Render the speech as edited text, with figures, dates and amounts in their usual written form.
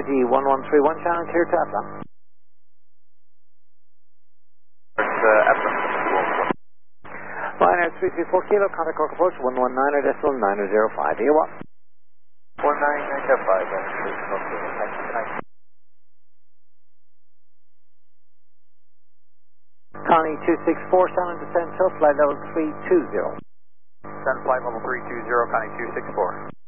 Connie 1131, Shannon, clear to Epsom. Epsom. Ryanair 334 Kilo, contact Cork approach 119.905. Do you what? 19905. Connie 264, Shannon, descend short, flight level 320. Send flight level 320, Connie 264.